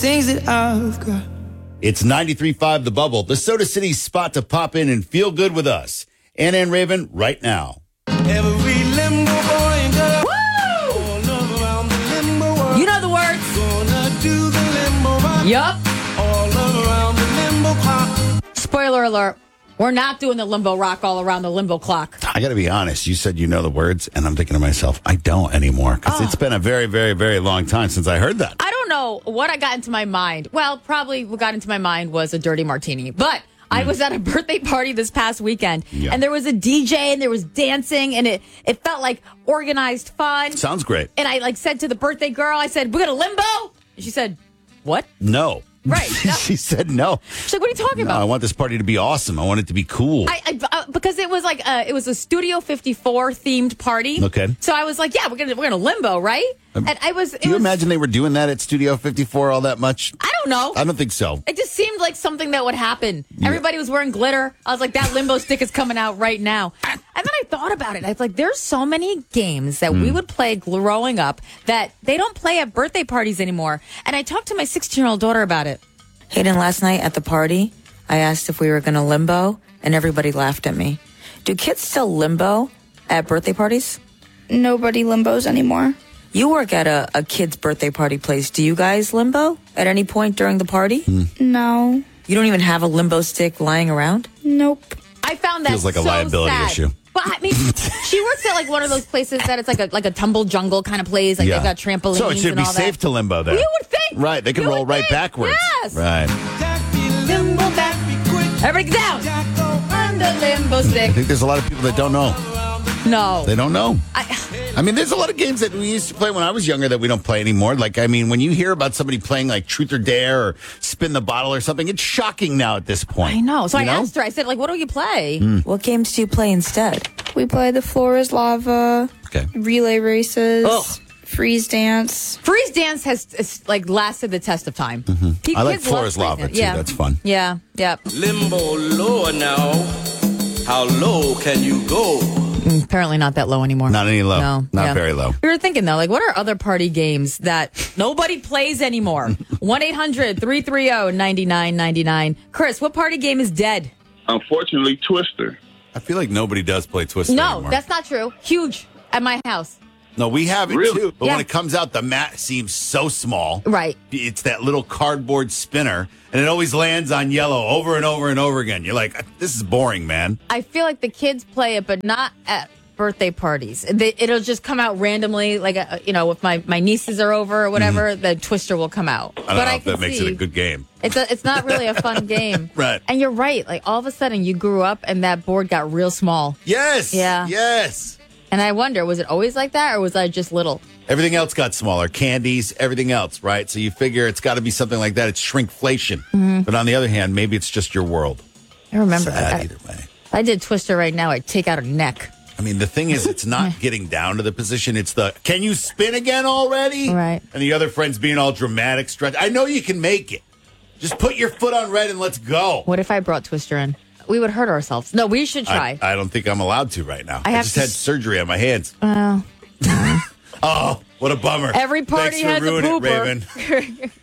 Things that I've got. It's 93.5 The Bubble, the Soda City spot to pop in and feel good with us. Anna and Raven, right now. Every limbo boy and girl. Woo! All around the limbo world. You know the words. Gonna do the limbo rock. Yup. All around the limbo clock. Spoiler alert. We're not doing the limbo rock all around the limbo clock. I got to be honest. You said you know the words, and I'm thinking to myself, I don't anymore. Because it's been a very, very, very long time since I heard that. I don't know what I got into my mind. Well, probably what got into my mind was a dirty martini. But I was at a birthday party this past weekend, and there was a DJ, and there was dancing, and it felt like organized fun. Sounds great. And I said to the birthday girl, I said, we're going to limbo? And she said, what? No. Right. No. She said no. She's like, what are you talking about? I want this party to be awesome. I want it to be cool. Because it was like it was a Studio 54 themed party. Okay. So I was like, yeah, we're gonna limbo, right? And Do you imagine they were doing that at Studio 54 all that much? I don't know. I don't think so. It just seemed like something that would happen. Yeah. Everybody was wearing glitter. I was like, that limbo stick is coming out right now. And then I thought about it. I was like, there's so many games that we would play growing up that they don't play at birthday parties anymore. And I talked to my 16-year-old daughter about it. Hayden, last night at the party, I asked if we were going to limbo, and everybody laughed at me. Do kids still limbo at birthday parties? Nobody limbos anymore. You work at a kid's birthday party place. Do you guys limbo at any point during the party? No. You don't even have a limbo stick lying around? Nope. I found that Feels like a so liability sad. issue. But I mean, she works at like one of those places that it's like a tumble jungle kind of place. Like they've got trampolines. So it should and be all safe that. to limbo there. You would think. Right. They can You roll would right think. backwards. Yes. Right. Limbo back. Everybody get down. Under limbo stick. I think there's a lot of people that don't know. No. They don't know. I mean, there's a lot of games that we used to play when I was younger that we don't play anymore. Like, I mean, when you hear about somebody playing like Truth or Dare or Spin the Bottle or something, it's shocking now at this point. I know. So I know? asked her, I said, like, what do you play? What games do you play instead? We play the floor is lava, Okay. relay races, Ugh. freeze dance. Freeze dance has like lasted the test of time. I like Kids Floor love is freeze Lava, dance. too. Yeah. That's fun. Yeah. Yeah. Limbo lower now. How low can you go? Apparently not that low anymore. Not any low. No. Not Yeah. very low. We were thinking, though, like, what are other party games that nobody plays anymore? 1-800-330-9999. Chris, what party game is dead? Unfortunately, Twister. I feel like nobody does play Twister No, anymore. that's not true. Huge at my house. No, we have it Really? too. But Yeah. when it comes out, the mat seems so small. Right. It's that little cardboard spinner, and it always lands on yellow over and over and over again. You're like, this is boring, man. I feel like the kids play it, but not at birthday parties. It'll just come out randomly, like, if my nieces are over or whatever, the Twister will come out. I don't know if that makes it a good game. It's not really a fun game. Right. And you're right. Like, all of a sudden, you grew up and that board got real small. Yes. Yeah. Yes. And I wonder, was it always like that, or was I just little? Everything else got smaller. Candies, everything else, right? So you figure it's got to be something like that. It's shrinkflation. But on the other hand, maybe it's just your world. I remember Sad that. either way. If I did Twister right now, I'd take out a neck. I mean, the thing is, it's not getting down to the position. It's the, can you spin again already? Right. And the other friend's being all dramatic, stretch. I know you can make it. Just put your foot on red and let's go. What if I brought Twister in? We would hurt ourselves. No, we should try. I don't think I'm allowed to right now. I have just to had surgery on my hands. Well, Oh, what a bummer. every party Thanks for has a ruining pooper. it, Raven.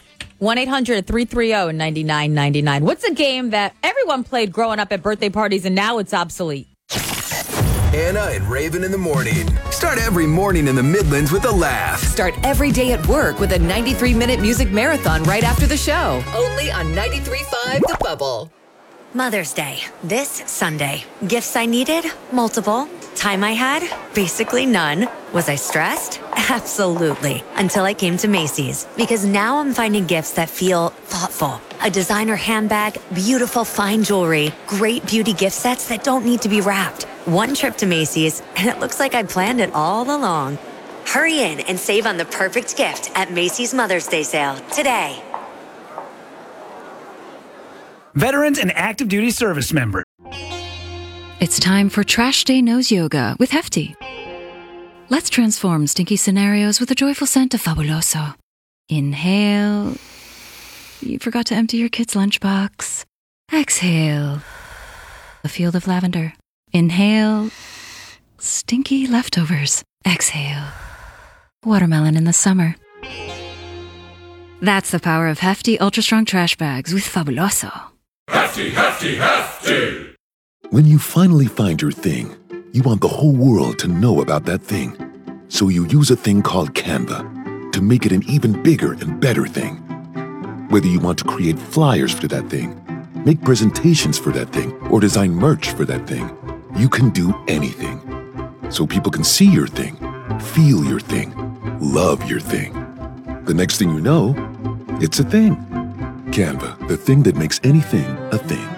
1-800-330-9999. What's a game that everyone played growing up at birthday parties and now it's obsolete? Anna and Raven in the morning. Start every morning in the Midlands with a laugh. Start every day at work with a 93-minute music marathon right after the show. Only on 93.5 The Bubble. Mother's Day, this Sunday. Gifts I needed? Multiple. Time I had? Basically none. Was I stressed? Absolutely. Until I came to Macy's. Because now I'm finding gifts that feel thoughtful. A designer handbag, beautiful fine jewelry, great beauty gift sets that don't need to be wrapped. One trip to Macy's, and it looks like I planned it all along. Hurry in and save on the perfect gift at Macy's Mother's Day sale today. Veterans and active duty service members. It's time for Trash Day Nose Yoga with Hefty. Let's transform stinky scenarios with a joyful scent of Fabuloso. Inhale. You forgot to empty your kid's lunchbox. Exhale. A field of lavender. Inhale. Stinky leftovers. Exhale. Watermelon in the summer. That's the power of hefty, ultra-strong trash bags with Fabuloso. Hefty, hefty, hefty! When you finally find your thing, you want the whole world to know about that thing. So you use a thing called Canva to make it an even bigger and better thing. Whether you want to create flyers for that thing, make presentations for that thing, or design merch for that thing, you can do anything. So people can see your thing, feel your thing, love your thing. The next thing you know, it's a thing. Canva, the thing that makes anything a thing.